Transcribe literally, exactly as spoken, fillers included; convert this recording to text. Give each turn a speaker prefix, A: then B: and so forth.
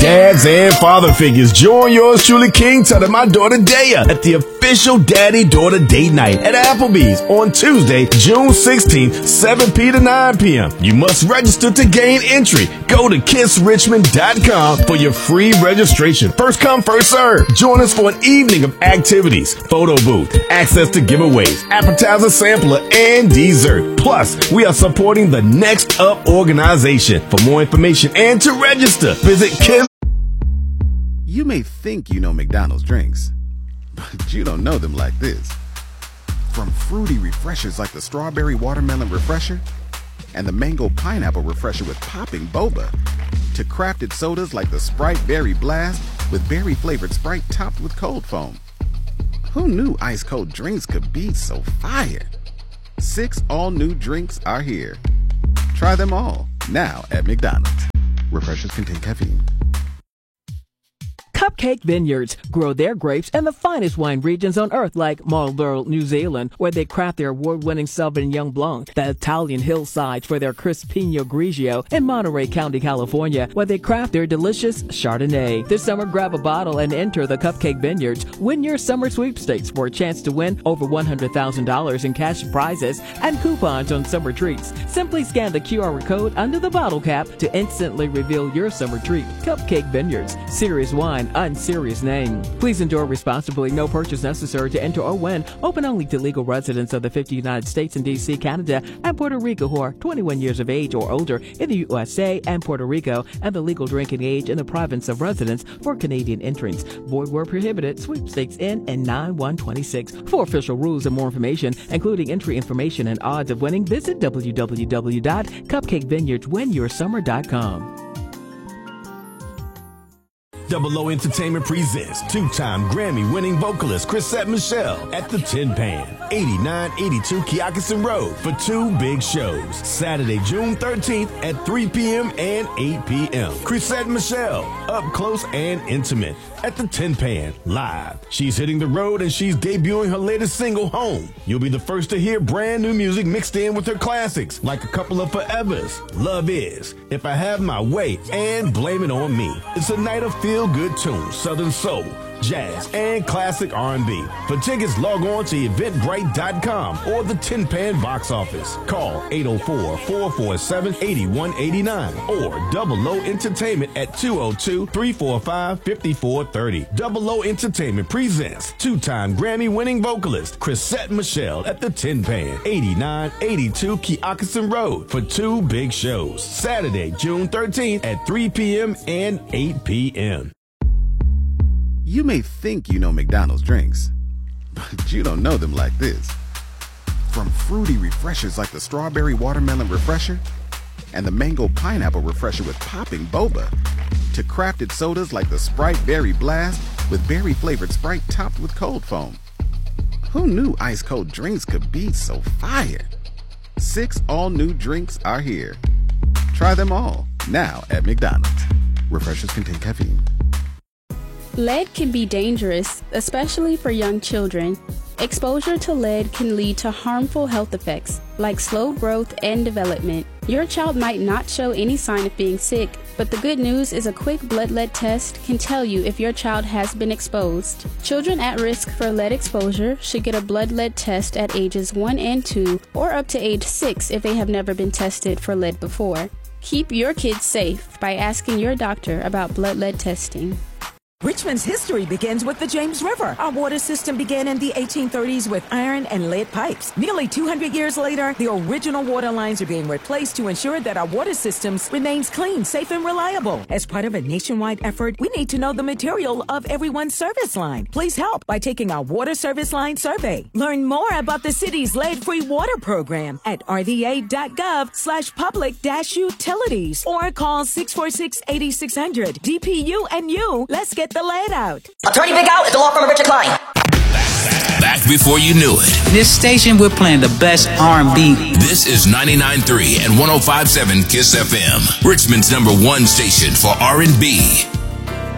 A: Dads and father figures, join yours truly, King Tut, and my daughter Daya at the official Daddy-Daughter Date Night at Applebee's on Tuesday, June sixteenth, seven p.m. to nine p.m. You must register to gain entry. Go to kiss richmond dot com for your free registration. First come, first serve. Join us for an evening of activities, photo booth, access to giveaways, appetizer sampler, and dessert. Plus, we are supporting the Next Up organization. For more information and to register, visit Kiss.
B: You may think you know McDonald's drinks, but you don't know them like this. From fruity refreshers like the Strawberry Watermelon Refresher and the Mango Pineapple Refresher with popping boba, to crafted sodas like the Sprite Berry Blast with berry-flavored Sprite topped with cold foam. Who knew ice-cold drinks could be so fire? Six all-new drinks are here. Try them all, now at McDonald's. Refreshers contain caffeine.
C: Cupcake Vineyards grow their grapes in the finest wine regions on earth, like Marlborough, New Zealand, where they craft their award-winning Sauvignon Blanc, the Italian hillsides for their crisp Pinot Grigio, and Monterey County, California, where they craft their delicious Chardonnay. This summer, grab a bottle and enter the Cupcake Vineyards. Win your summer sweepstakes for a chance to win over one hundred thousand dollars in cash prizes and coupons on summer treats. Simply scan the Q R code under the bottle cap to instantly reveal your summer treat. Cupcake Vineyards, serious wine, unserious name. Please enjoy responsibly. No purchase necessary to enter or win. Open only to legal residents of the fifty United States and D C, Canada, and Puerto Rico who are twenty-one years of age or older in the U S A and Puerto Rico, and the legal drinking age in the province of residence for Canadian entrants. Void where prohibited. Sweepstakes in and nine one twenty-six. For official rules and more information, including entry information and odds of winning, visit w w w dot cupcake vineyards win your summer dot com.
A: Double O Entertainment presents two-time Grammy-winning vocalist Chrisette Michele at the Tin Pan, eighty-nine eighty-two Kiakasin Road for two big shows. Saturday, June thirteenth at three p.m. and eight p.m. Chrisette Michele, up close and intimate at the Tin Pan, live. She's hitting the road and she's debuting her latest single, Home. You'll be the first to hear brand new music mixed in with her classics, like a couple of forevers, Love Is, If I Have My Way, and Blame It On Me. It's a night of feel-good tunes, Southern soul, jazz, and classic R and B. For tickets, log on to eventbrite dot com or the Tin Pan box office. Call eight oh four, four four seven, eight one eight nine or Double O Entertainment at two oh two, three four five, five four three oh. Double O Entertainment presents two-time Grammy-winning vocalist Chrisette Michele at the Tin Pan, eighty-nine eighty-two Kiakasin Road for two big shows. Saturday, June thirteenth at three p.m. and eight p.m.
B: You may think you know McDonald's drinks, but you don't know them like this. From fruity refreshers like the Strawberry Watermelon Refresher and the Mango Pineapple Refresher with popping boba, to crafted sodas like the Sprite Berry Blast with berry-flavored Sprite topped with cold foam. Who knew ice-cold drinks could be so fire? Six all-new drinks are here. Try them all, now at McDonald's. Refreshers contain caffeine.
D: Lead can be dangerous, especially for young children. Exposure to lead can lead to harmful health effects, like slow growth and development. Your child might not show any sign of being sick, but the good news is a quick blood lead test can tell you if your child has been exposed. Children at risk for lead exposure should get a blood lead test at ages one and two, or up to age six if they have never been tested for lead before. Keep your kids safe by asking your doctor about blood lead testing.
E: Richmond's history begins with the James River. Our water system began in the eighteen thirties with iron and lead pipes. Nearly two hundred years later, the original water lines are being replaced to ensure that our water systems remains clean, safe, and reliable. As part of a nationwide effort, we need to know the material of everyone's service line. Please help by taking our water service line survey. Learn more about the city's lead-free water program at r v a dot gov slash public dash utilities or call six four six, eight six zero zero. D P U and you, let's get the lead out.
F: Attorney Big Al at the law firm of Richard Klein.
G: Back before you knew it.
H: This station, we're playing the best R and B.
G: This is ninety-nine point three and one oh five point seven KISS F M, Richmond's number one station for R and B.